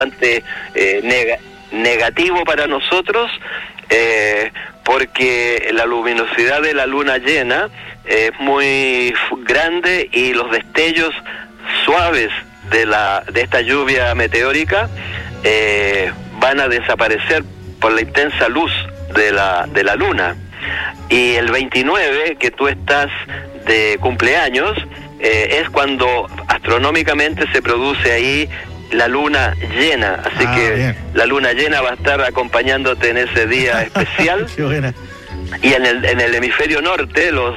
bastante negativo para nosotros, porque la luminosidad de la luna llena es muy grande y los destellos suaves de esta lluvia meteórica van a desaparecer por la intensa luz de la luna. Y el 29, que tú estás de cumpleaños, es cuando astronómicamente se produce ahí la luna llena, así que bien. La luna llena va a estar acompañándote en ese día especial. Qué buena. Y en el hemisferio norte, los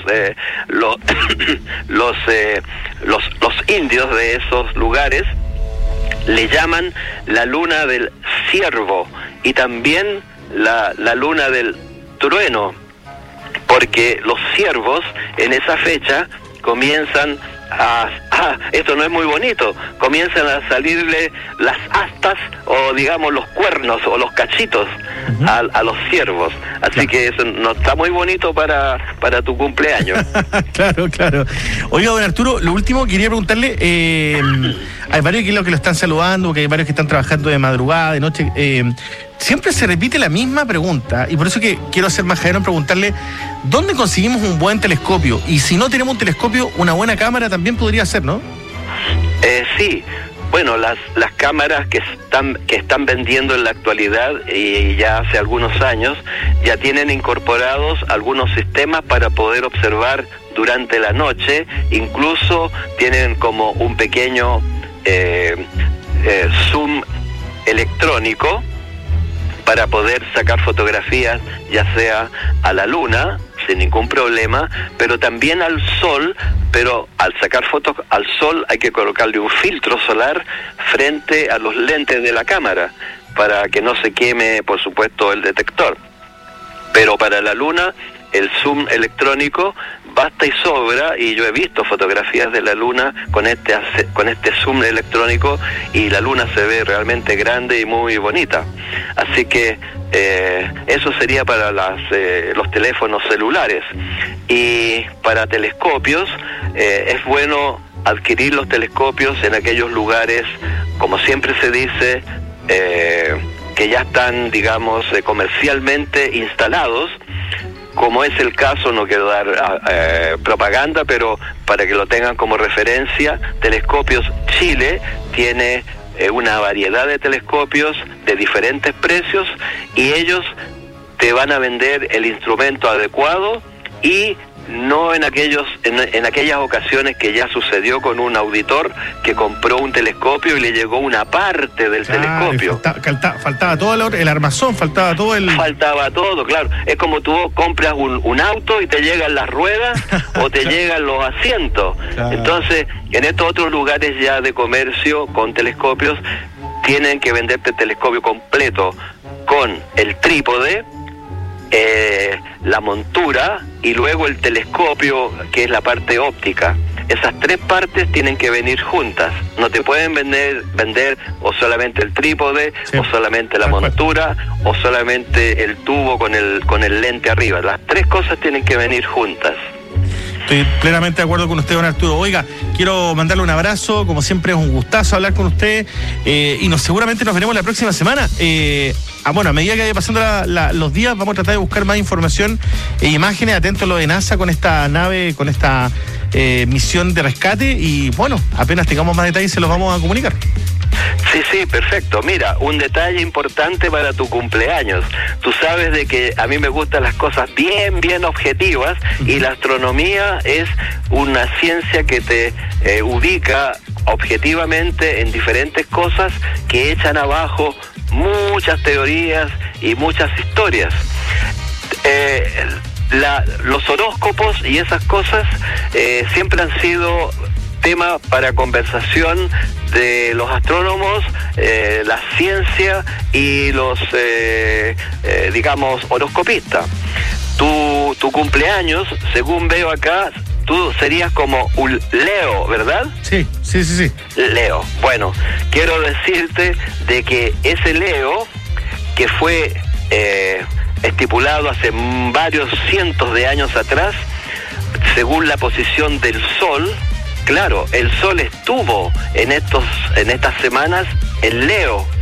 indios de esos lugares le llaman la luna del ciervo y también la luna del trueno, porque los ciervos en esa fecha comienzan esto no es muy bonito, comienzan a salirle las astas o digamos los cuernos o los cachitos a los ciervos, así que eso no está muy bonito para tu cumpleaños. Claro. Oiga, don Arturo, lo último quería preguntarle, hay varios que lo están saludando, que hay varios que están trabajando de madrugada, de noche, siempre se repite la misma pregunta, y por eso que quiero hacer más en preguntarle, ¿dónde conseguimos un buen telescopio? Y si no tenemos un telescopio, una buena cámara también podría ser, ¿no? Sí, bueno, las cámaras que están vendiendo en la actualidad y ya hace algunos años, ya tienen incorporados algunos sistemas para poder observar durante la noche, incluso tienen como un pequeño zoom electrónico para poder sacar fotografías, ya sea a la luna, sin ningún problema, pero también al sol, pero al sacar fotos al sol hay que colocarle un filtro solar frente a los lentes de la cámara, para que no se queme, por supuesto, el detector. Pero para la luna, el zoom electrónico basta y sobra, y yo he visto fotografías de la luna con este zoom electrónico y la luna se ve realmente grande y muy bonita. Así que eso sería para los teléfonos celulares. Y para telescopios, es bueno adquirir los telescopios en aquellos lugares, como siempre se dice, que ya están, digamos, comercialmente instalados, como es el caso, no quiero dar propaganda, pero para que lo tengan como referencia, Telescopios Chile tiene una variedad de telescopios de diferentes precios y ellos te van a vender el instrumento adecuado y no en aquellas ocasiones que ya sucedió con un auditor que compró un telescopio y le llegó una parte del telescopio. Faltaba todo el armazón, faltaba todo, claro. Es como tú compras un auto y te llegan las ruedas o te llegan los asientos. Claro. Entonces, en estos otros lugares ya de comercio con telescopios, tienen que venderte el telescopio completo con el trípode, la montura y luego el telescopio, que es la parte óptica. Esas tres partes tienen que venir juntas. No te pueden vender o solamente el trípode, sí, o solamente la montura, o solamente el tubo con el lente arriba. Las tres cosas tienen que venir juntas. Estoy plenamente de acuerdo con usted, don Arturo. Oiga, quiero mandarle un abrazo, como siempre es un gustazo hablar con usted, y seguramente nos veremos la próxima semana. Bueno, a medida que vaya pasando los días, vamos a tratar de buscar más información e imágenes, atentos a lo de NASA con esta nave, con esta misión de rescate, y bueno, apenas tengamos más detalles se los vamos a comunicar. Sí, perfecto. Mira, un detalle importante para tu cumpleaños. Tú sabes de que a mí me gustan las cosas bien objetivas, y la astronomía es una ciencia que te ubica objetivamente en diferentes cosas que echan abajo muchas teorías y muchas historias. Los horóscopos y esas cosas siempre han sido tema para conversación de los astrónomos, la ciencia y los, digamos, horoscopistas. Tu cumpleaños, según veo acá, tú serías como un Leo, ¿verdad? Sí. Leo. Bueno, quiero decirte de que ese Leo, que fue estipulado hace varios cientos de años atrás, según la posición del Sol. Claro, el Sol estuvo en estas semanas en Leo,